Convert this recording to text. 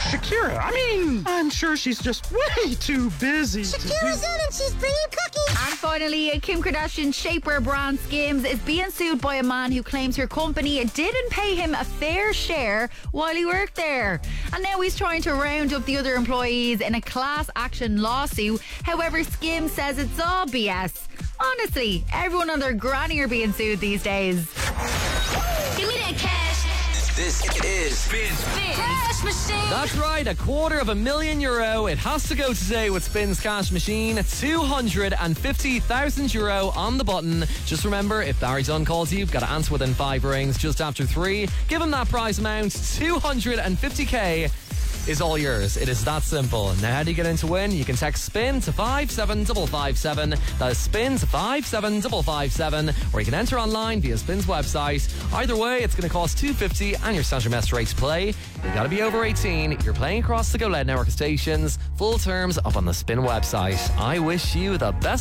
Shakira, I mean, I'm sure she's just way too busy. Shakira's in and she's bringing cookies. And finally, Kim Kardashian's shapewear brand Skims is being sued by a man who claims her company didn't pay him a fair share while he worked there. And now he's trying to round up the other employees in a class action lawsuit. However, Skims says it's all BS. Honestly, everyone and their granny are being sued these days. Give me that cash. This is Spins Cash Machine. That's right, €250,000. It has to go today with Spins Cash Machine. €250,000 on the button. Just remember, if Barry Dunn calls you, you've got to answer within 5 rings just after 3. Give him that prize amount. $250,000 is all yours. It is that simple. Now, how do you get in to win? You can text SPIN to 57557. That is SPIN to 57557. Or you can enter online via Spin's website. Either way, it's going to cost $250 and your standard message rate to play. You've got to be over 18. You're playing across the Go Loud network of stations. Full terms up on the Spin website. I wish you the best